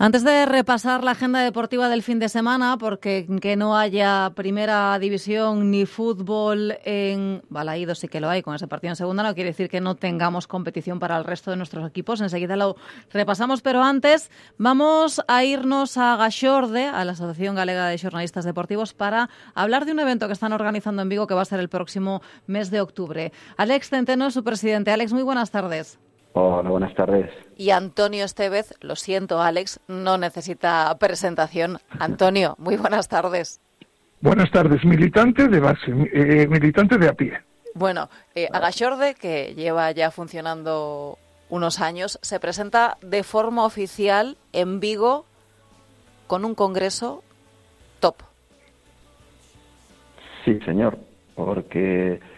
Antes de repasar la agenda deportiva del fin de semana, porque que no haya primera división ni fútbol en Balaídos, sí que lo hay con ese partido en segunda, no quiere decir que no tengamos competición para el resto de nuestros equipos. Enseguida lo repasamos, pero antes vamos a irnos a Gaxorde, a la Asociación Galega de Xornalistas Deportivos, para hablar de un evento que están organizando en Vigo que va a ser el próximo mes de octubre. Alex Centeno es su presidente. Alex, muy buenas tardes. Hola, buenas tardes. Y Antonio Estevez, lo siento, Alex, no necesita presentación. Antonio, muy buenas tardes. Buenas tardes, militante de base, militante de a pie. Bueno, Agaxorde, que lleva ya funcionando unos años, se presenta de forma oficial en Vigo con un congreso top. Sí, señor, porque